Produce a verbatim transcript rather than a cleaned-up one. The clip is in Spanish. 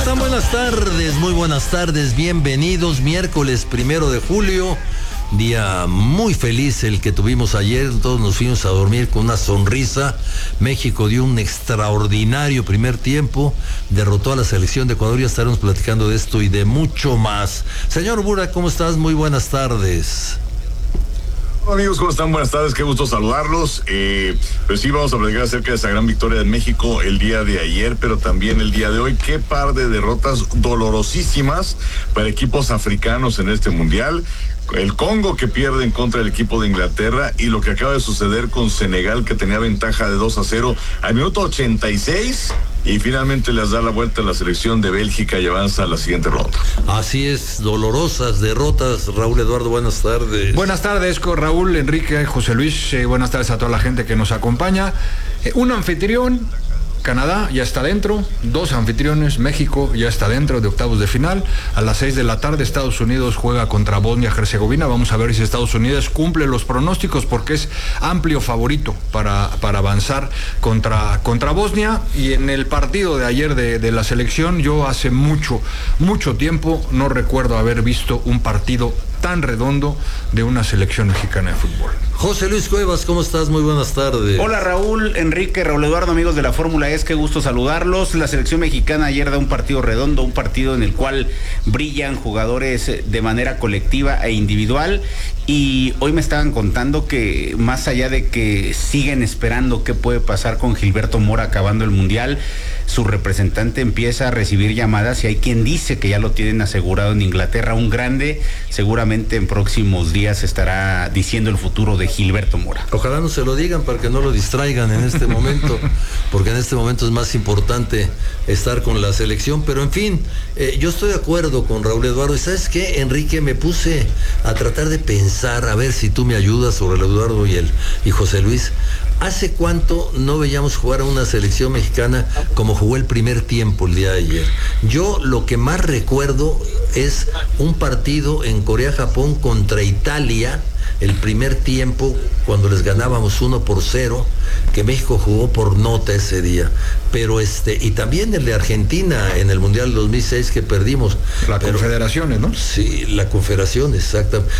están? Buenas tardes, muy buenas tardes, bienvenidos. Miércoles primero de julio, día muy feliz el que tuvimos ayer. Todos nos fuimos a dormir con una sonrisa. México dio un extraordinario primer tiempo, derrotó a la selección de Ecuador. Ya estaremos platicando de esto y de mucho más. Señor Burak, ¿cómo estás? Muy buenas tardes. Hola amigos, ¿cómo están? Buenas tardes, qué gusto saludarlos. Eh, pues sí, vamos a platicar acerca de esa gran victoria de México el día de ayer, pero también el día de hoy. Qué par de derrotas dolorosísimas para equipos africanos en este mundial. El Congo, que pierde en contra del equipo de Inglaterra, y lo que acaba de suceder con Senegal, que tenía ventaja de dos a cero al minuto ochenta y seis, y finalmente les da la vuelta a la selección de Bélgica y avanza a la siguiente ronda. Así es, dolorosas derrotas. Raúl Eduardo, buenas tardes. Buenas tardes, con Raúl, Enrique, José Luis. Eh, buenas tardes a toda la gente que nos acompaña. Eh, un anfitrión, Canadá, ya está dentro. Dos anfitriones, México, ya está dentro de octavos de final. A las seis de la tarde, Estados Unidos juega contra Bosnia-Herzegovina. Vamos a ver si Estados Unidos cumple los pronósticos, porque es amplio favorito para, para avanzar contra, contra Bosnia. Y en el partido de ayer de, de la selección, yo hace mucho, mucho tiempo no recuerdo haber visto un partido tan redondo de una selección mexicana de fútbol. José Luis Cuevas, ¿cómo estás? Muy buenas tardes. Hola Raúl, Enrique, Raúl Eduardo, amigos de la Fórmula E, qué gusto saludarlos. La selección mexicana ayer da un partido redondo, un partido en el cual brillan jugadores de manera colectiva e individual, y hoy me estaban contando que más allá de que siguen esperando qué puede pasar con Gilberto Mora acabando el Mundial, su representante empieza a recibir llamadas y hay quien dice que ya lo tienen asegurado en Inglaterra. Un grande seguramente en próximos días estará diciendo el futuro de Gilberto Mora. Ojalá no se lo digan para que no lo distraigan en este momento, porque en este momento es más importante estar con la selección. Pero en fin, eh, yo estoy de acuerdo con Raúl Eduardo. ¿Y sabes qué, Enrique? Me puse a tratar de pensar, a ver si tú me ayudas sobre el Eduardo y, el, y José Luis. ¿Hace cuánto no veíamos jugar a una selección mexicana como jugó el primer tiempo el día de ayer? Yo lo que más recuerdo es un partido en Corea-Japón contra Italia, el primer tiempo, cuando les ganábamos uno por cero, que México jugó por nota ese día. Pero este, y también el de Argentina en el Mundial dos mil seis que perdimos. La Pero, Confederaciones, ¿no? Sí, la Confederación, exactamente.